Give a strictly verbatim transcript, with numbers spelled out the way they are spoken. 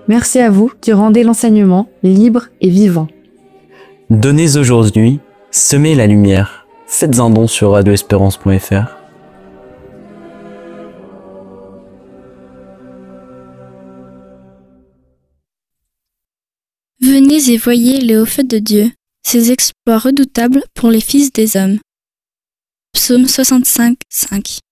Merci à vous qui rendez l'enseignement libre et vivant. Donnez aujourd'hui, semez la lumière. Faites un don sur radio espérance point f r. Venez et voyez les hauts faits de Dieu, ses exploits redoutables pour les fils des hommes. Psaume soixante-cinq, cinq.